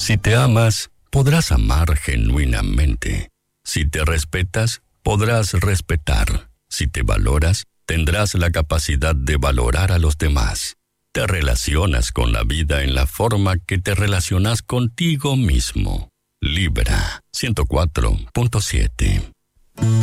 Si te amas, podrás amar genuinamente. Si te respetas, podrás respetar. Si te valoras, tendrás la capacidad de valorar a los demás. Te relacionas con la vida en la forma que te relacionas contigo mismo. Libra 104.7